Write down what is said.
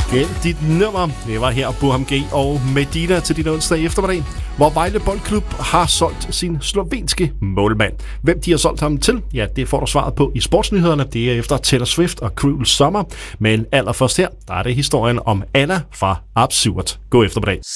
Gæld dit nummer. Det var her Burham G og Medina til din onsdag eftermiddag, hvor Vejle Boldklub har solgt sin slovenske målmand. Hvem de har solgt ham til, ja, det får du svaret på i sportsnyhederne. Det er efter Taylor Swift og Cruel Summer. Men allerførst her, der er det historien om Anna fra Absurd. God eftermiddag.